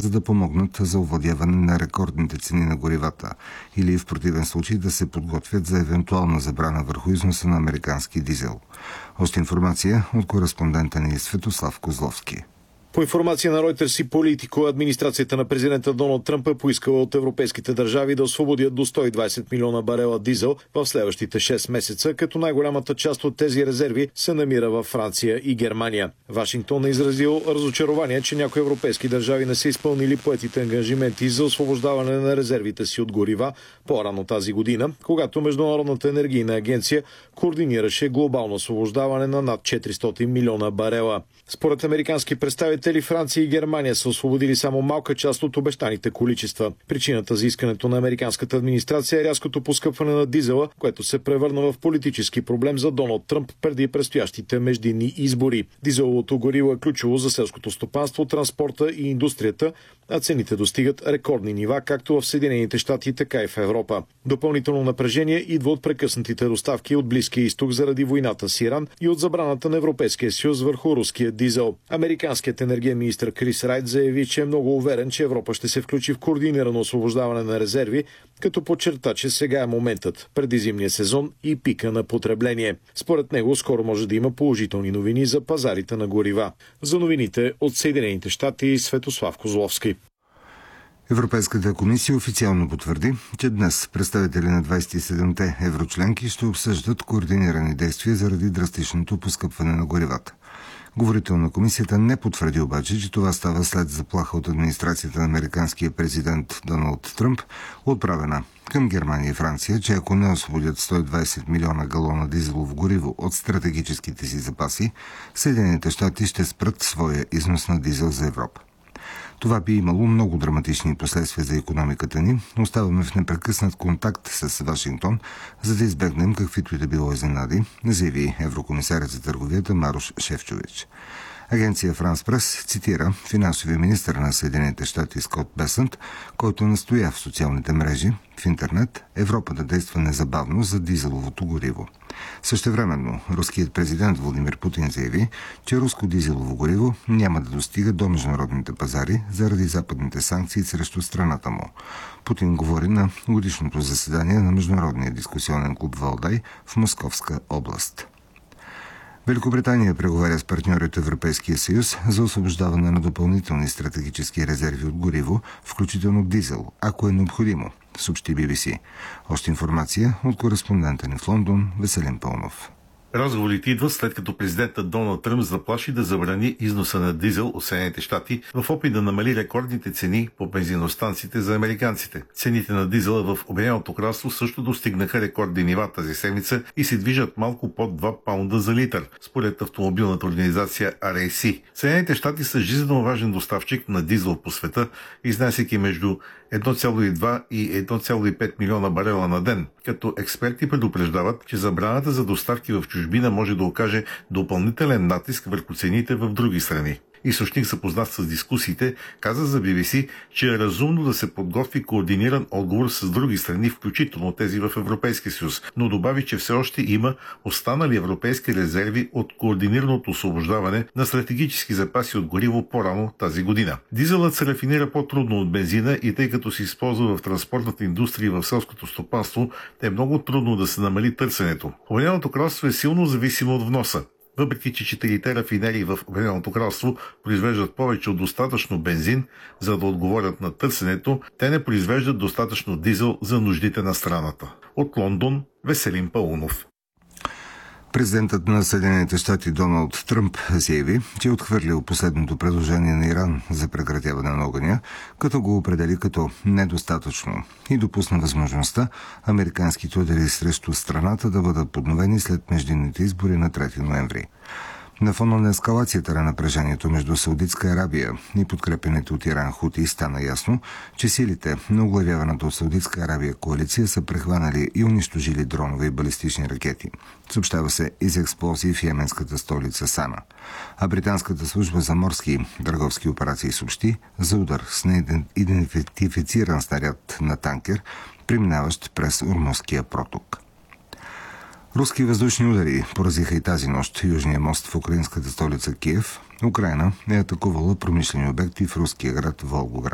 за да помогнат за овладяване на рекордните цени на горивата или в противен случай да се подготвят за евентуална забрана върху износа на американски дизел. Още информация от кореспондента ни Светослав Козловски. По информация на Reuters и Политико, администрацията на президента Доналд Тръмп е поискала от европейските държави да освободят до 120 милиона барела дизел в следващите 6 месеца, като най-голямата част от тези резерви се намира във Франция и Германия. Вашингтон е изразил разочарование, че някои европейски държави не са изпълнили поетите ангажименти за освобождаване на резервите си от горива по-рано тази година, когато Международната енергийна агенция координираше глобално освобождаване на над 400 милиона барела. Според американски представители, Франция и Германия са освободили само малка част от обещаните количества. Причината за искането на американската администрация е рязкото поскъпване на дизела, което се превърна в политически проблем за Доналд Тръмп преди предстоящите междинни избори. Дизеловото гориво е ключово за селското стопанство, транспорта и индустрията, а цените достигат рекордни нива както в Съединените щати, така и в Европа. Допълнително напрежение идва от прекъснатите доставки от Близкия изток заради войната с Иран и от забраната на Европейския съюз върху руския дизел. Американският енергиен министър Крис Райт заяви, че е много уверен, че Европа ще се включи в координирано освобождаване на резерви, като подчерта, че сега е моментът преди зимния сезон и пика на потребление. Според него скоро може да има положителни новини за пазарите на горива. За новините от Съединените щати, Светослав Козловски. Европейската комисия официално потвърди, че днес представители на 27-те еврочленки ще обсъждат координирани действия заради драстичното поскъпване на горивата. Говорител на комисията не потвърди обаче, че това става след заплаха от администрацията на американския президент Доналд Тръмп, отправена към Германия и Франция, че ако не освободят 120 милиона галона дизелово гориво от стратегическите си запаси, Съединените щати ще спрат своя износ на дизел за Европа. Това би имало много драматични последствия за икономиката ни. Оставаме в непрекъснат контакт с Вашингтон, за да избегнем каквито и да било изненади, заяви еврокомисарят за търговията Марош Шефчович. Агенция Франс Прес цитира финансовия министър на Съединените щати Скот Бесънт, който настоя в социалните мрежи, в интернет, Европа да действа незабавно за дизеловото гориво. Същевременно, руският президент Владимир Путин заяви, че руско дизелово гориво няма да достига до международните пазари заради западните санкции срещу страната му. Путин говори на годишното заседание на Международния дискусионен клуб Валдай в Московска област. Великобритания преговаря с партньорите Европейския съюз за освобождаване на допълнителни стратегически резерви от гориво, включително дизел, ако е необходимо, съобщи BBC. Още информация от кореспондента ни в Лондон Веселин Пълнов. Разговорите идват след като президентът Доналд Тръмп заплаши да забрани износа на дизел от Съединените щати в опит да намали рекордните цени по бензиностанциите за американците. Цените на дизела в Обединеното кралство също достигнаха рекордни нива тази седмица и се движат малко под 2 паунда за литър, според автомобилната организация RAC. Съединените щати са жизненно важен доставчик на дизел по света, изнасяйки между 1,2 и 1,5 милиона барела на ден, като експерти предупреждават, че забраната за доставки в чужбина може да окаже допълнителен натиск върху цените в други страни. Източник, запознат с дискусиите, каза за BBC, че е разумно да се подготви координиран отговор с други страни, включително тези в Европейския съюз, но добави, че все още има останали европейски резерви от координираното освобождаване на стратегически запаси от гориво по-рано тази година. Дизелът се рафинира по-трудно от бензина и тъй като се използва в транспортната индустрия и в селското стопанство, е много трудно да се намали търсенето. Обединеното кралство е силно зависимо от вноса. Въпреки че 4-те рафинерии в Обединеното кралство произвеждат повече от достатъчно бензин, за да отговорят на търсенето, те не произвеждат достатъчно дизел за нуждите на страната. От Лондон Веселин Паунов. Президентът на Съединените щати Доналд Тръмп заяви, че е отхвърлил последното предложение на Иран за прекратяване на огъня, като го определи като недостатъчно и допусна възможността американските удари срещу страната да бъдат подновени след междинните избори на 3 ноември. На фона на ескалацията на напрежението между Саудитска Арабия и подкрепените от Иран хути стана ясно, че силите на оглавяваната от Саудитска Арабия коалиция са прехванали и унищожили дронове и балистични ракети. Съобщава се и за експлозии в йеменската столица Сана. А британската служба за морски и търговски операции съобщи за удар с неидентифициран снаряд на танкер, преминаващ през Ормузския проток. Руски въздушни удари поразиха и тази нощ южния мост в украинската столица Киев. Украйна е атакувала промишлени обекти в руския град Волгоград.